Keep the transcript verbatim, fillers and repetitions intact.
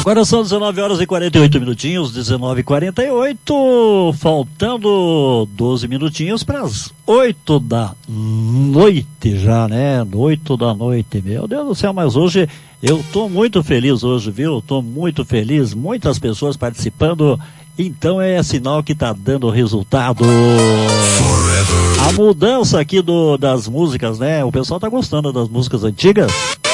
Agora são dezenove horas e quarenta e oito minutinhos, dezenove e quarenta e oito, faltando doze minutinhos para as oito da noite já, né? oito da noite, meu Deus do céu, mas hoje eu tô muito feliz hoje, viu? Tô muito feliz, muitas pessoas participando, então é sinal que tá dando resultado. A mudança aqui do, das músicas, né? O pessoal tá gostando das músicas antigas.